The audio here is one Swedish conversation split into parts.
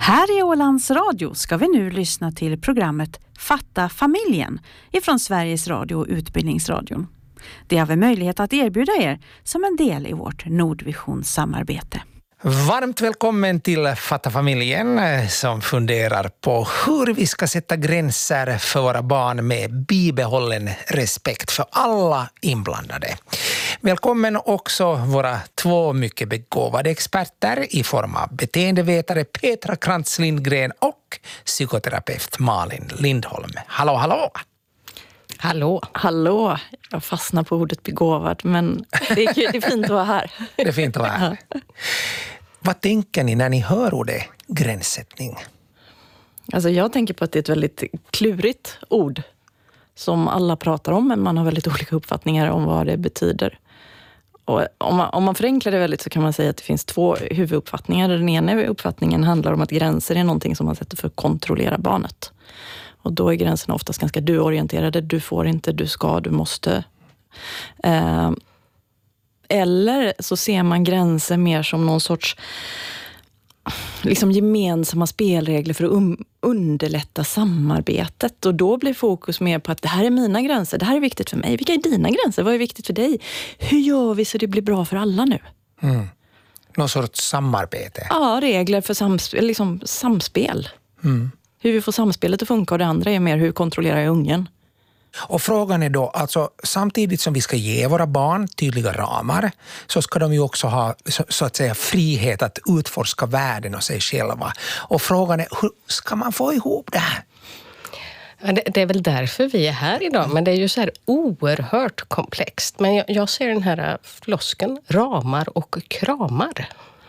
Här i Ålands Radio ska vi nu lyssna till programmet Fatta familjen ifrån Sveriges Radio och Utbildningsradion. Det har vi möjlighet att erbjuda er som en del i vårt Nordvision-samarbete. Varmt välkommen till Fatta familjen som funderar på hur vi ska sätta gränser för våra barn med bibehållen respekt för alla inblandade. Välkommen också våra två mycket begåvade experter i form av beteendevetare Petra Krantz Lindgren och psykoterapeut Malin Lindholm. Hallå, hallå! Hallå. Hallå. Jag fastnar på ordet begåvad, men det är fint att vara här. Det är fint att vara här. Vad tänker ni när ni hör ordet gränssättning? Alltså jag tänker på att det är ett väldigt klurigt ord som alla pratar om, men man har väldigt olika uppfattningar om vad det betyder. Och om man förenklar det väldigt så kan man säga att det finns två huvuduppfattningar. Den ena uppfattningen handlar om att gränser är någonting som man sätter för att kontrollera barnet. Och då är gränserna oftast ganska du-orienterade. Du får inte, du ska, du måste. Eller så ser man gränser mer som någon sorts liksom gemensamma spelregler för att underlätta samarbetet. Och då blir fokus mer på att det här är mina gränser, det här är viktigt för mig. Vilka är dina gränser? Vad är viktigt för dig? Hur gör vi så det blir bra för alla nu? Någon sorts samarbete? Ja, regler för samspel. Hur vi får samspelet att funka, och det andra är mer hur kontrollerar jag ungen? Och frågan är då, alltså samtidigt som vi ska ge våra barn tydliga ramar så ska de ju också ha så att säga frihet att utforska världen och sig själva. Och frågan är, hur ska man få ihop det här? Ja, det är väl därför vi är här idag, men det är ju så här oerhört komplext. Men jag ser den här flosken, ramar och kramar.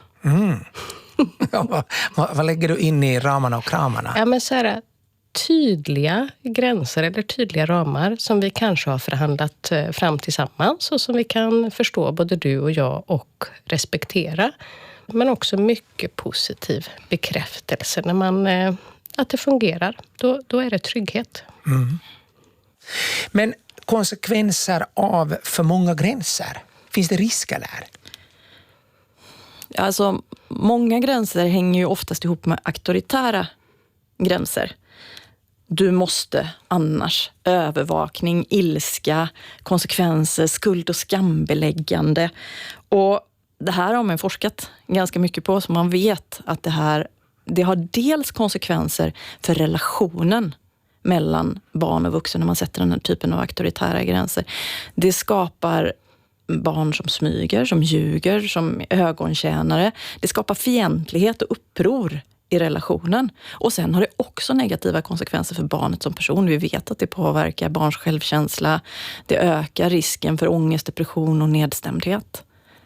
Ja, vad lägger du in i ramarna och kramarna? Ja, men så här tydliga gränser eller tydliga ramar som vi kanske har förhandlat fram tillsammans och som vi kan förstå både du och jag och respektera. Men också mycket positiv bekräftelse när man att det fungerar. Då är det trygghet. Men konsekvenser av för många gränser, finns det risker där? Alltså, många gränser hänger ju oftast ihop med auktoritära gränser. Du måste annars, övervakning, ilska, konsekvenser, skuld- och skambeläggande. Och det här har man forskat ganska mycket på, så man vet att det har dels konsekvenser för relationen mellan barn och vuxna när man sätter den här typen av auktoritära gränser. Det skapar barn som smyger, som ljuger, som ögontjänare. Det skapar fientlighet och uppror i relationen. Och sen har det också negativa konsekvenser för barnet som person. Vi vet att det påverkar barns självkänsla. Det ökar risken för ångest, depression och nedstämdhet.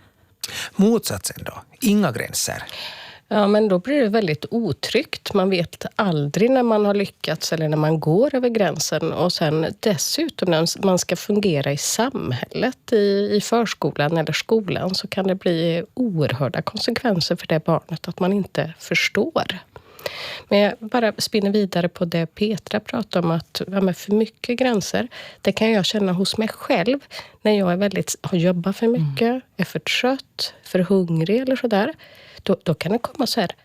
Motsatsen då? Inga gränser? Ja, men då blir det väldigt otryggt. Man vet aldrig när man har lyckats eller när man går över gränsen. Och sen dessutom när man ska fungera i samhället, i förskolan eller skolan, så kan det bli oerhörda konsekvenser för det barnet att man inte förstår. Men jag bara spinner vidare på det Petra pratade om, att för mycket gränser, det kan jag känna hos mig själv när jag har jobbat för mycket, är för trött, för hungrig eller sådär. Då kan det komma så här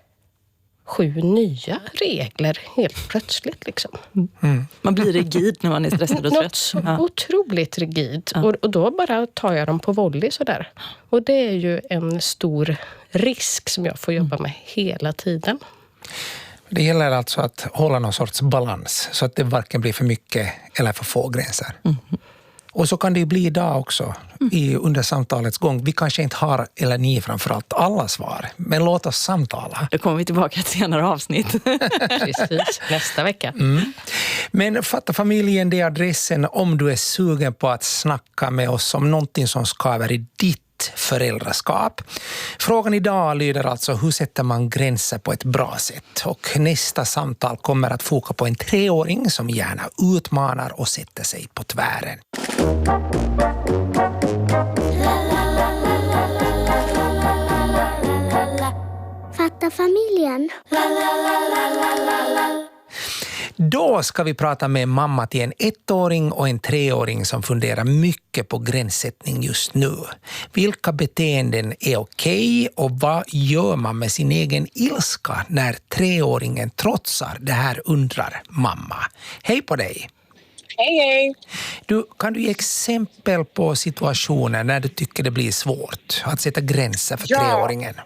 7 nya regler helt plötsligt liksom. Man blir rigid när man är stressad och trött. Något så otroligt rigid. Och då bara tar jag dem på volley sådär. Och det är ju en stor risk som jag får jobba med hela tiden. Det gäller alltså att hålla någon sorts balans så att det varken blir för mycket eller för få gränser. Och så kan det ju bli idag också under samtalets gång. Vi kanske inte har, eller ni framförallt, alla svar. Men låt oss samtala. Då kommer vi tillbaka till senare avsnitt. Precis, nästa vecka. Men Fatta familjen, det är adressen om du är sugen på att snacka med oss om någonting som skaver i ditt föräldraskap. Frågan idag lyder alltså: hur sätter man gränser på ett bra sätt? Och nästa samtal kommer att foka på en 3-åring som gärna utmanar och sätter sig på tvären. Fatta familjen. Då ska vi prata med mamma till en 1-åring och en 3-åring som funderar mycket på gränssättning just nu. Vilka beteenden är okej och vad gör man med sin egen ilska när 3-åringen trotsar det här, undrar mamma. Hej på dig! Hej, hej! Kan du ge exempel på situationer när du tycker det blir svårt att sätta gränser för 3-åringen?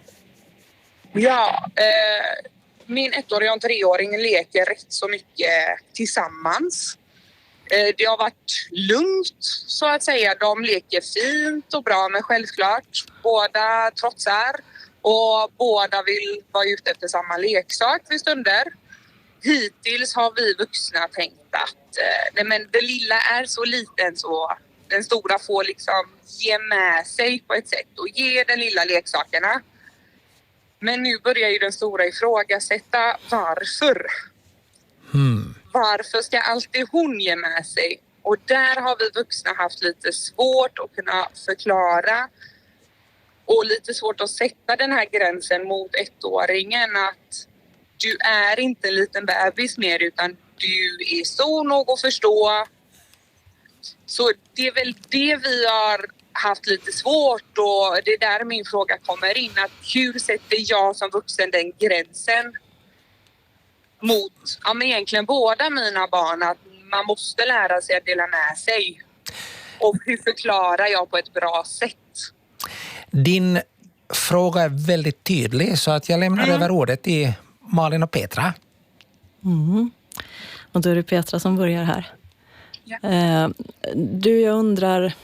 Min 1-åring och 3-åring leker rätt så mycket tillsammans. Det har varit lugnt så att säga. De leker fint och bra, men självklart båda trotsar och båda vill vara ute efter samma leksak vid stunder. Hittills har vi vuxna tänkt att det lilla är så liten så den stora får liksom ge med sig på ett sätt och ge den lilla leksakerna. Men nu börjar ju den stora ifrågasätta varför. Varför ska alltid hon ge med sig? Och där har vi vuxna haft lite svårt att kunna förklara och lite svårt att sätta den här gränsen mot 1-åringen att du är inte en liten bebis mer utan du är stor nog att förstå. Så det är väl det vi har haft lite svårt och det är där min fråga kommer in. Att hur sätter jag som vuxen den gränsen mot egentligen båda mina barn att man måste lära sig att dela med sig. Och hur förklarar jag på ett bra sätt? Din fråga är väldigt tydlig så att jag lämnar över ordet till Malin och Petra. Och då är det Petra som börjar här. Ja. Jag undrar,